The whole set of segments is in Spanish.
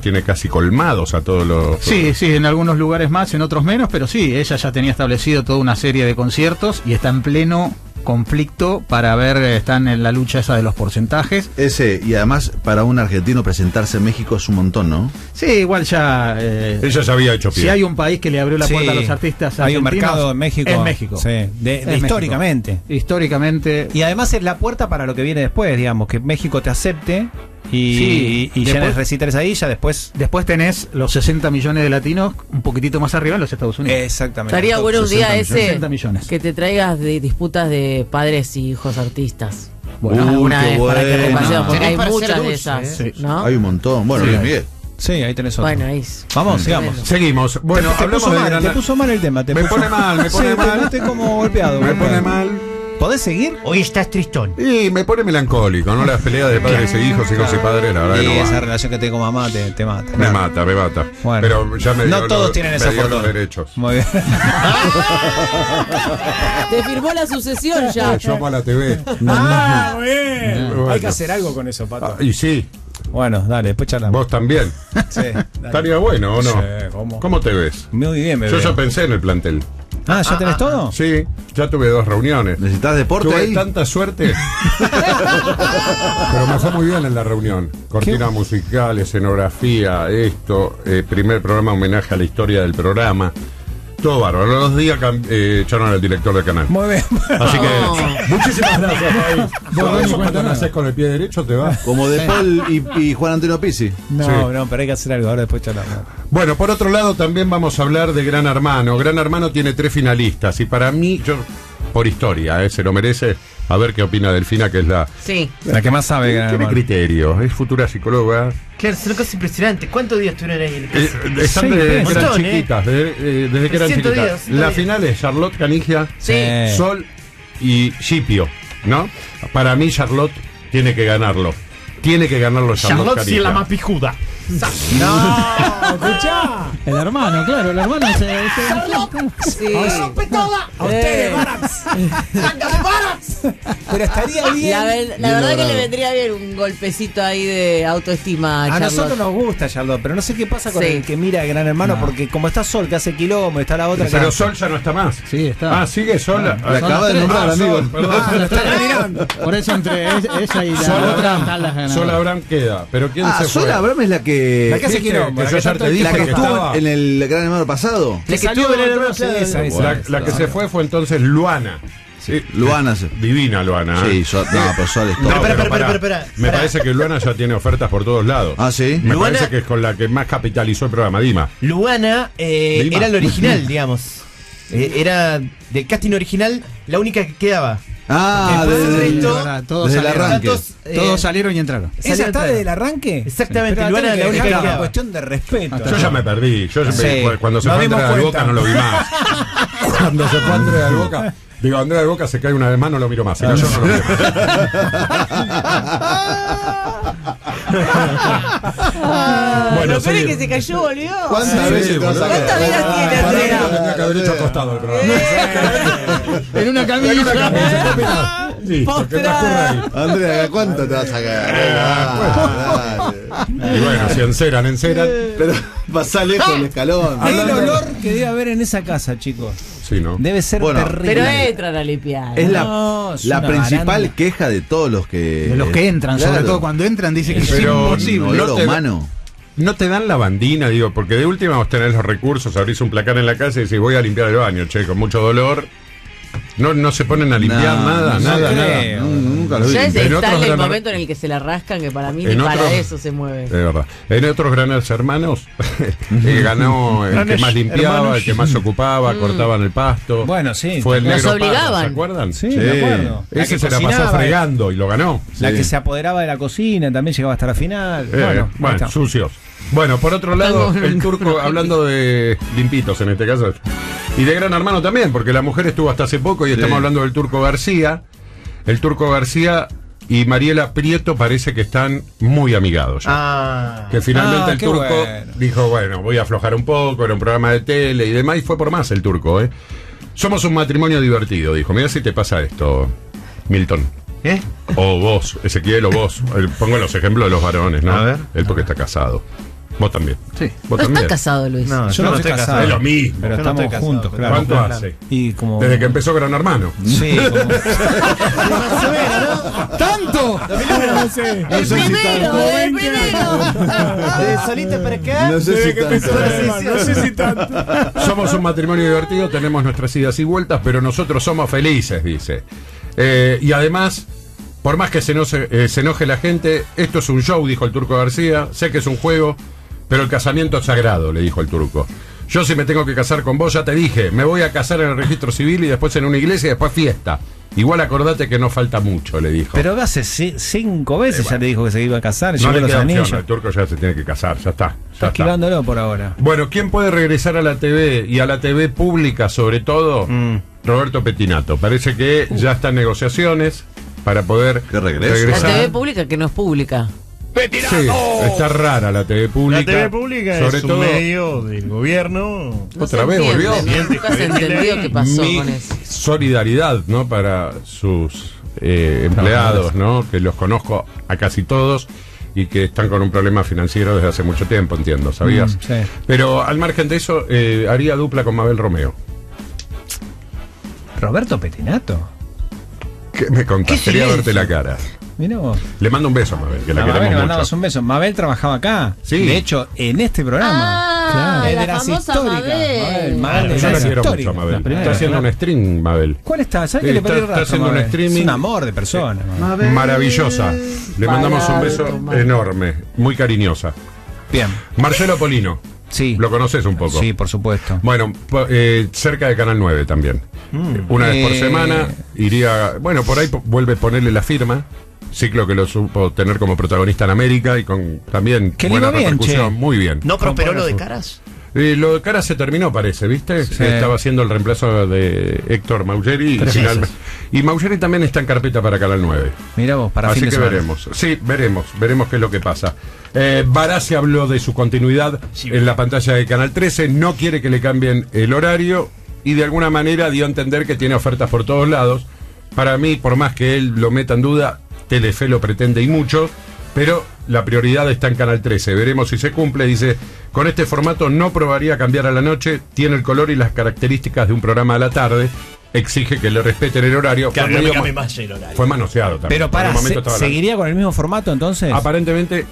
tiene casi colmados a todos los... Sí, en algunos lugares más, en otros menos, pero sí, ella ya tenía establecido toda una serie de conciertos y está en pleno conflicto para ver, están en la lucha esa de los porcentajes. Y además para un argentino presentarse en México es un montón, ¿no? Sí, igual ya... ella ya había hecho pie. Si hay un país que le abrió la puerta a los artistas hay un mercado en México. En México. Sí, históricamente. México. Históricamente. Y además es la puerta para lo que viene después, digamos, que México te acepte y llenes recitales ahí, ya después tenés los 60 millones de latinos un poquitito más arriba en los Estados Unidos. Exactamente. Estaría bueno un día ese que te traigas de disputas de padres y hijos artistas. Bueno, alguna vez para que repasemos, porque hay muchas de esas, ¿no? Hay un montón. Bueno, Luis Miguel. Sí, ahí tenés otro. Bueno, ahí. Vamos, sigamos. Seguimos. Bueno, hablamos de te puso mal el tema. Me pone mal. Estoy como golpeado. Me pone mal. ¿Podés seguir? Hoy estás tristón. Y me pone melancólico, ¿no? Las peleas de padres e hijos, hijos y padres, la verdad que no va. Esa relación que tengo con mamá te mata. Me mata. Bueno, pero ya me no dio todos tienen esa fortuna. Los derechos. Muy bien. Te firmó la sucesión ya. Yo amo a la TV. Muy bien. Bueno. Hay que hacer algo con eso, Pato. Y sí. Bueno, dale, después charlamos. Vos también. Sí. Estaría bueno, ¿o no? Sí, ¿Cómo te ves? Muy bien, Yo ya pensé en el plantel. ¿Ya tenés todo? Sí, ya tuve 2 reuniones. ¿Necesitas deporte tuve ahí? Tanta suerte. Pero me fue muy bien en la reunión. Cortina musical, escenografía, primer programa homenaje a la historia del programa. Todo bárbaro. Los 2 días echaron al director del canal. Muy bien. Así que, muchísimas gracias, País. Vos cuando nacés con el pie derecho te vas. Como De Paul y Juan Antonio Pizzi. No, pero hay que hacer algo. Ahora después charlamos. Bueno, por otro lado también vamos a hablar de Gran Hermano. Gran Hermano tiene 3 finalistas y para mí, por historia, se lo merece. A ver qué opina Delfina, que es la que más sabe. Tiene criterio, es futura psicóloga. Claro, es una cosa impresionante. ¿Cuántos días estuvieron ahí? Están desde que eran chiquitas, desde que eran chiquitas. Días, la final es Charlotte Canigia, Sol y Scipio, ¿no? Para mí Charlotte tiene que ganarlo. Tiene que ganarlo Charlotte Canigia. Sí es la más pijuda. No, escuchá. El hermano, claro, el hermano rompe toda. A ustedes, Barats. Pero estaría bien. La verdad que le vendría bien un golpecito ahí de autoestima a Charlotte. Nosotros nos gusta Charlotte, pero no sé qué pasa con el que mira a Gran Hermano, porque como está Sol, que hace quilombo, está la otra. Pero Sol ya no está más. Sí, está. Sigue Sol. La acaba de nombrar, amigo. Por eso entre ella y la otra Sol Abraham queda. Pero ¿quién se fue? Sol Abraham es la que hace quilombo. Yo ya te dije la que estuvo en el Gran Hermano pasado. La que estuvo en el Hermano. La que se fue entonces Luana. Sí, Luana. Divina Luana. Sí, pero Sol es todo. Me parece que Luana ya tiene ofertas por todos lados. Ah, sí. Me parece que es con la que más capitalizó el programa. Dima. Luana era el original, digamos. Era del casting original la única que quedaba. Todos desde el arranque. Todos salieron y entraron. ¿Esa está desde el arranque? Exactamente, Pero Luana la única que quedaba. Cuestión de respeto. Yo ya me perdí. Cuando se fue Andrea del Boca no lo vi más. Cuando se fue Andrea del Boca. Digo, Andrea del Boca se cae una vez más, no lo miro más. Si no, yo no lo miro. Bueno, pero que se cayó, volvió. ¿Cuántas veces te vas a ¿Cuántas vidas tiene Andrea? Tendría que haber hecho acostado el programa. En una camilla. Listo, que transcurre ahí. Andrea, ¿cuánto te vas a caer? Y bueno, si enceran. Pero pasá lejos el escalón. Hay el olor que debe haber en esa casa, chicos. Sí, ¿no? Debe ser terrible. Pero entran a limpiar. Es la principal queja de todos los que... De los que entran, sobre todo cuando entran, dicen que es imposible. No te dan la bandina, digo, porque de última vos tenés los recursos, abrís un placar en la casa y decís, voy a limpiar el baño, con mucho dolor. No se ponen a limpiar nada. Nunca lo vi. Ya está en el momento en el que se la rascan, que para mí ni para eso se mueve. Es verdad. En otros Grandes Hermanos ganó el que más limpiaba, el que más se ocupaba, cortaban el pasto. Bueno, sí. Fue el negro obligaban. Pardo, ¿se acuerdan? Sí, me acuerdo. Ese se la pasó fregando y lo ganó. La que se apoderaba de la cocina también llegaba hasta la final. Bueno, sucios. Bueno, por otro lado, el turco, hablando de limpitos en este caso, y de Gran Hermano también, porque la mujer estuvo hasta hace poco y estamos hablando del Turco García. El Turco García y Mariela Prieto parece que están muy amigados ya. Que finalmente el Turco dijo, bueno, voy a aflojar un poco, era un programa de tele y demás, y fue por más el Turco, Somos un matrimonio divertido, dijo. Mira si te pasa esto, Milton. O vos, Ezequiel, o vos. Pongo los ejemplos de los varones, ¿no? A ver. Él porque está casado. Vos también. Sí. Vos No también. estás casado, Luis. No, Yo no estoy casado. Es lo mismo. Pero Yo no estamos estoy casado, juntos, pero- claro. ¿Cuánto Claro. hace? Y como... Desde que empezó Gran Hermano. Sí, como... ¡Tanto! No sé. El primero, el primero. De solita para acá. No sé si tanto. Somos un matrimonio divertido, tenemos nuestras idas y vueltas, pero nosotros somos felices, dice. Y además, por más que se enoje la gente, esto es un show, dijo el Turco García. Sé que es un juego, pero el casamiento es sagrado, le dijo el Turco. Yo si me tengo que casar con vos, ya te dije, me voy a casar en el registro civil y después en una iglesia y después fiesta. Igual acordate que no falta mucho, le dijo. Pero hace 5 veces ya le dijo que se iba a casar, no llevó le los queda opción, anillos. el Turco ya se tiene que casar, ya está. Está esquivándolo por ahora. Bueno, ¿quién puede regresar a la TV y a la TV pública sobre todo? Roberto Pettinato. Parece que ya está en negociaciones para poder ¿Que regrese? La regresar. TV pública que no es pública. Sí, está rara la TV pública. La TV pública sobre es un todo, medio del gobierno. No ¿Otra se vez entiende, volvió? ¿no? Nunca se entendió qué pasó mi con eso. solidaridad, ¿no? Para sus empleados, ¿no? Que los conozco a casi todos y que están con un problema financiero desde hace mucho tiempo, entiendo, ¿sabías? Sí. Pero al margen de eso, haría dupla con Mabel Romeo. Roberto Pettinato. ¿Qué me contás? ¿Qué Quería silencio? verte la cara. Mirá vos. Le mando un beso a Mabel, que la A Mabel queremos le mucho. mandamos un beso. Mabel trabajaba acá. Sí. De hecho, en este programa. Ah, Es la de las famosa históricas. Mabel. Mabel Yo la es quiero histórica. mucho a Mabel. La primera, Está haciendo ¿verdad? un stream, Mabel. ¿Cuál está? ¿Sabes Sí, que le está- perdí el está rastro, haciendo un Mabel? streaming. Es un amor de persona. Mabel. Maravillosa. Le mandamos un beso Barato, enorme, muy cariñosa. Bien. Marcelo Polino, Sí. lo conoces un poco. Sí, por supuesto. Bueno, cerca de Canal 9 también. Una vez por semana iría, bueno, por ahí vuelve a ponerle la firma. Ciclo que lo supo tener como protagonista en América y con también Que le buena iba bien, repercusión. che. Muy bien. ¿No prosperó lo de Caras? Lo de Cara se terminó, parece, ¿viste? Sí. Estaba haciendo el reemplazo de Héctor Maugeri y, y Maugeri también está en carpeta para Canal 9. Mira vos, para Así fin de que semana. veremos. Sí, veremos qué es lo que pasa. Barassi habló de su continuidad en la pantalla de Canal 13, no quiere que le cambien el horario y de alguna manera dio a entender que tiene ofertas por todos lados. Para mí, por más que él lo meta en duda, Telefe lo pretende y mucho, pero la prioridad está en Canal 13. Veremos si se cumple. Dice, con este formato no probaría cambiar a la noche, tiene el color y las características de un programa a la tarde, exige que le respeten el horario. Que Fue no me medio cambie más el horario. fue manoseado también. Pero En para, un momento estaba hablando. ¿seguiría con el mismo formato entonces? Aparentemente,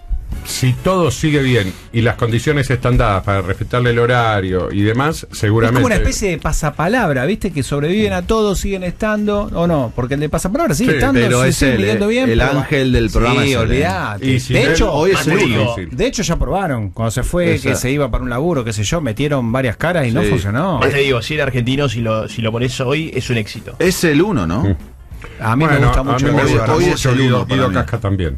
si todo sigue bien y las condiciones están dadas para respetarle el horario y demás, Es seguramente. como una especie de pasapalabra, ¿viste? Que sobreviven a todos, siguen estando, o no, porque el de pasapalabra sigue Sí, estando, pero se es sigue él, midiendo bien. el pero- ángel del programa Sí, es él. olvidate. Y sin De él, hecho, hoy es el muy único. difícil. de hecho ya probaron, cuando se fue, Esa. que se iba para un laburo, qué sé yo, metieron varias caras y no Sí. funcionó. Más te digo, si eres argentino, si lo pones hoy, es un éxito. Es el uno, ¿no? A mí me Bueno, gusta a mucho mí me el gusta hoy mucho es el Guido, uno para Guido mí. Casca también.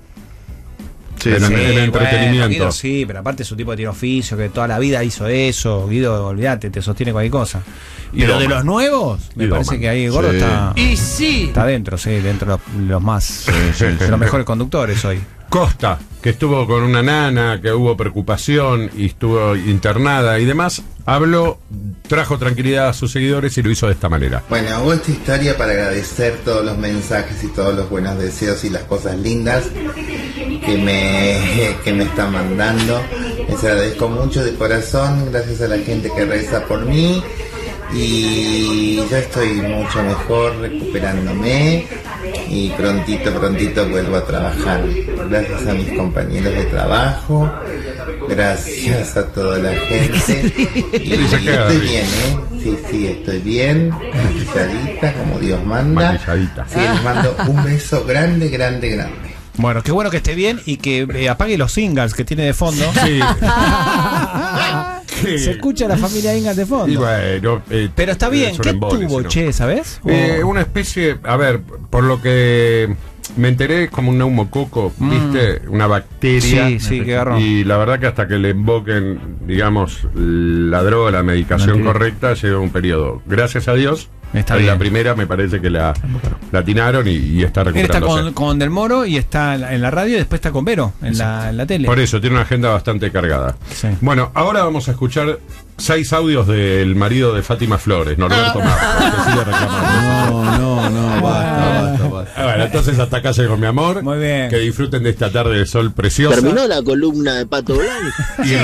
Sí, Pero sí. en el entretenimiento. Bueno, Guido sí, pero aparte es un tipo que tiene oficio, que toda la vida hizo eso. Guido, olvídate, te sostiene cualquier cosa. Y Pero Doman. de los nuevos, me Y parece Doman. que ahí Gordo Sí. está, Y sí. está dentro, sí, dentro de los más, de los mejores conductores hoy. Costa, que estuvo con una nana, que hubo preocupación y estuvo internada y demás, habló, trajo tranquilidad a sus seguidores y lo hizo de esta manera. Bueno, hago esta historia para agradecer todos los mensajes y todos los buenos deseos y las cosas lindas que me están mandando. Les agradezco mucho de corazón, gracias a la gente que reza por mí. Y ya estoy mucho mejor recuperándome y prontito vuelvo a trabajar. Gracias a mis compañeros de trabajo, gracias a toda la gente. Y se queda estoy bien. bien, Sí, estoy bien, maquilladita como Dios manda. Maquilladita. Sí, les mando un beso grande. Bueno, qué bueno que esté bien y que apague los singles que tiene de fondo. Sí. Se escucha la familia Ingalls de fondo. Y bueno, Pero está bien, es un ¿qué embole, tuvo, si no. che, sabes? Una especie, a ver, por lo que me enteré, como un neumococo, ¿viste? Una bacteria. Sí, qué garrón. Y la verdad que hasta que le invoquen, digamos, la droga, la medicación Mentira. correcta, lleva un periodo. Gracias a Dios, Está En bien. la primera me parece que la atinaron y está Él está recuperándose. con Del Moro y está en la radio y después está con Vero en la tele. Por eso, tiene una agenda bastante cargada. Sí. Bueno, ahora vamos a escuchar 6 audios del marido de Fátima Flores, Norberto Marcos, que sigue reclamando. No, basta. Bueno, entonces hasta acá llegó mi amor. Muy bien. Que disfruten de esta tarde de sol preciosa. Terminó la columna de Pato Blanco. Y